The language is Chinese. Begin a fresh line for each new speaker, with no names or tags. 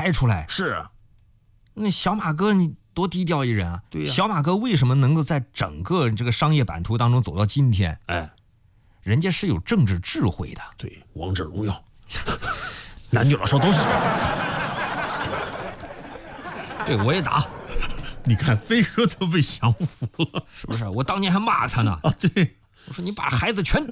拍出来。
是啊，
那小马哥你多低调一人啊！
对呀，
小马哥为什么能够在整个这个商业版图当中走到今天？
哎，
人家是有政治智慧的。
对，王者荣耀，男女老少都是。
对，我也打。
你看，飞哥都被降服了，
是不是？我当年还骂他呢。
啊，对，
我说你把孩子全